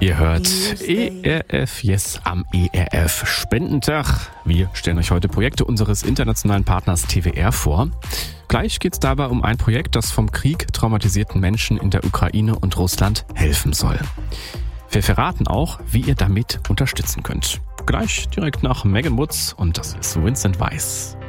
Ihr hört ERF Yes am ERF Spendentag. Wir stellen euch heute Projekte unseres internationalen Partners TWR vor. Gleich geht es dabei um ein Projekt, das vom Krieg traumatisierten Menschen in der Ukraine und Russland helfen soll. Wir verraten auch, wie ihr damit unterstützen könnt. Gleich direkt nach Megan Woods und das ist Vincent Weiss.